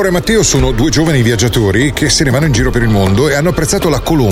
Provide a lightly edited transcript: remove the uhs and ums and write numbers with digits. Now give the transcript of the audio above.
Laura e Matteo sono due giovani viaggiatori che se ne vanno in giro per il mondo e hanno apprezzato la Colombia